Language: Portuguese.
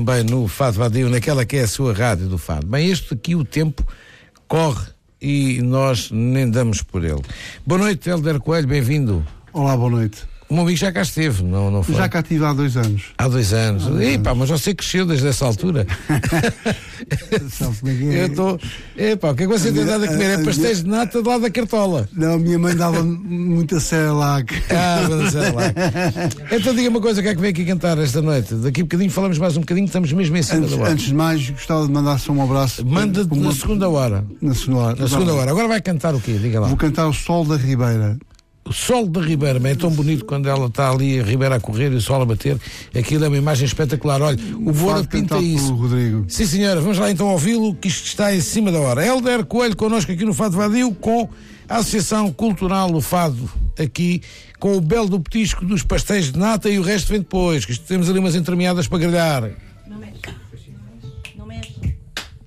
também no Fado Vadio, naquela que é a sua rádio do Fado. Bem, este aqui o tempo corre e nós nem damos por ele. Boa noite, Hélder Coelho, bem-vindo. Olá, boa noite. O meu amigo já cá esteve, não foi? Já cá estive há 2 anos. Há 2 anos. Epá, mas você cresceu desde essa altura. Sabe como é que é? Eu estou... Epá, o que é que você tem dado a comer? É pastéis de nata de lá da Cartola. Não, a minha mãe dava muita Cerelac. Mas sei lá. Então diga uma coisa, o que é que vem aqui cantar esta noite? Daqui a bocadinho falamos mais um bocadinho, estamos mesmo em cima da hora. Antes de mais, gostava de mandar só um abraço. Manda na segunda hora. Na segunda hora. Agora vai cantar o quê? Diga lá. Vou cantar o Sol da Ribeira. O sol da Ribeira, é tão bonito quando ela está ali a Ribeira a correr e o sol a bater. Aquilo é uma imagem espetacular. Olha, o Boa pinta isso. Rodrigo. Sim, senhora, vamos lá então ouvi-lo, que isto está em cima da hora. Hélder Coelho connosco aqui no Fado Vadio, com a Associação Cultural do Fado, aqui com o belo do petisco dos pastéis de nata, e o resto vem depois, que isto temos ali umas entremeadas para grelhar. Não mexe.